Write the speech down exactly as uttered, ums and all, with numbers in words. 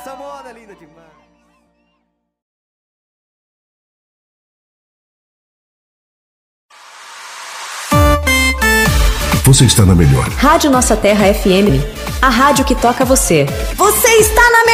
essa moda linda demais. Você está na melhor. Rádio Nossa Terra F M, a rádio que toca você. Você está na melhor.